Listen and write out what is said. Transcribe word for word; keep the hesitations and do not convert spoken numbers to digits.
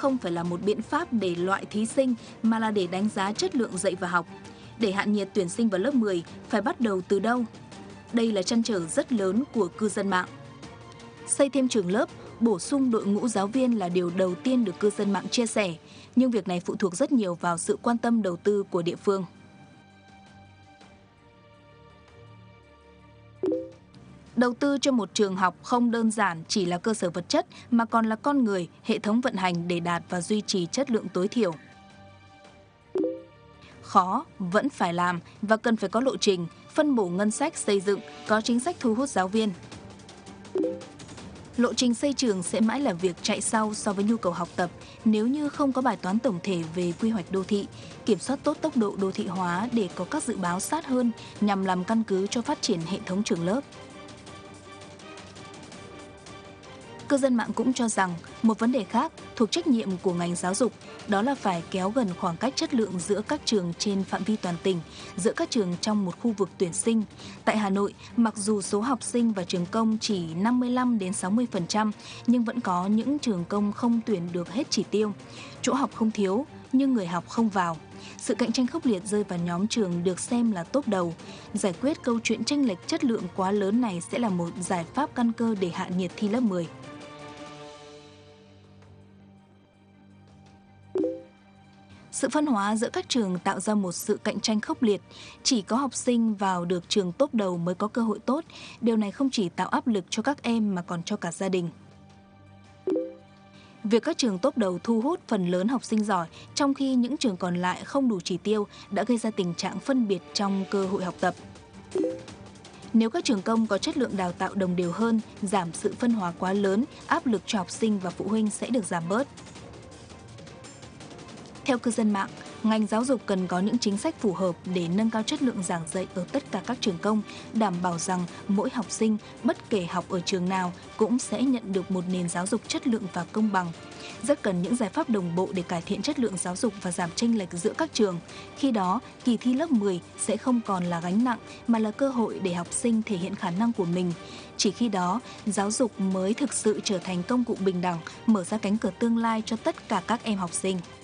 không phải là một biện pháp để loại thí sinh mà là để đánh giá chất lượng dạy và học. Để hạ nhiệt tuyển sinh vào lớp mười phải bắt đầu từ đâu? Đây là trăn trở rất lớn của cư dân mạng. Xây thêm trường lớp, bổ sung đội ngũ giáo viên là điều đầu tiên được cư dân mạng chia sẻ, nhưng việc này phụ thuộc rất nhiều vào sự quan tâm đầu tư của địa phương. Đầu tư cho một trường học không đơn giản chỉ là cơ sở vật chất mà còn là con người, hệ thống vận hành để đạt và duy trì chất lượng tối thiểu. Khó, vẫn phải làm và cần phải có lộ trình, phân bổ ngân sách xây dựng, có chính sách thu hút giáo viên. Lộ trình xây trường sẽ mãi là việc chạy sau so với nhu cầu học tập nếu như không có bài toán tổng thể về quy hoạch đô thị, kiểm soát tốt tốc độ đô thị hóa để có các dự báo sát hơn nhằm làm căn cứ cho phát triển hệ thống trường lớp. Cư dân mạng cũng cho rằng một vấn đề khác thuộc trách nhiệm của ngành giáo dục đó là phải kéo gần khoảng cách chất lượng giữa các trường trên phạm vi toàn tỉnh, giữa các trường trong một khu vực tuyển sinh. Tại Hà Nội, mặc dù số học sinh vào trường công chỉ năm mươi lăm đến sáu mươi phần trăm, nhưng vẫn có những trường công không tuyển được hết chỉ tiêu. Chỗ học không thiếu, nhưng người học không vào. Sự cạnh tranh khốc liệt rơi vào nhóm trường được xem là top đầu. Giải quyết câu chuyện chênh lệch chất lượng quá lớn này sẽ là một giải pháp căn cơ để hạ nhiệt thi lớp mười. Sự phân hóa giữa các trường tạo ra một sự cạnh tranh khốc liệt. Chỉ có học sinh vào được trường top đầu mới có cơ hội tốt. Điều này không chỉ tạo áp lực cho các em mà còn cho cả gia đình. Việc các trường top đầu thu hút phần lớn học sinh giỏi, trong khi những trường còn lại không đủ chỉ tiêu, đã gây ra tình trạng phân biệt trong cơ hội học tập. Nếu các trường công có chất lượng đào tạo đồng đều hơn, giảm sự phân hóa quá lớn, áp lực cho học sinh và phụ huynh sẽ được giảm bớt. Theo cư dân mạng, ngành giáo dục cần có những chính sách phù hợp để nâng cao chất lượng giảng dạy ở tất cả các trường công, đảm bảo rằng mỗi học sinh, bất kể học ở trường nào, cũng sẽ nhận được một nền giáo dục chất lượng và công bằng. Rất cần những giải pháp đồng bộ để cải thiện chất lượng giáo dục và giảm chênh lệch giữa các trường. Khi đó, kỳ thi lớp mười sẽ không còn là gánh nặng mà là cơ hội để học sinh thể hiện khả năng của mình. Chỉ khi đó, giáo dục mới thực sự trở thành công cụ bình đẳng, mở ra cánh cửa tương lai cho tất cả các em học sinh.